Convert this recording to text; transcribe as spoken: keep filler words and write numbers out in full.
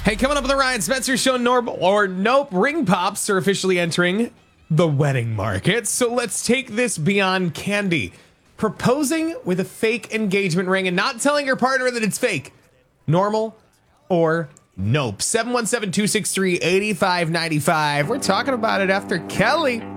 Hey, coming up on the Ryan Spencer Show, normal or nope, ring pops are officially entering the wedding market. So let's take this beyond candy. Proposing with a fake engagement ring and not telling your partner that it's fake. Normal or nope. seven one seven, two six three, eight five nine five. We're talking about it after Kelly.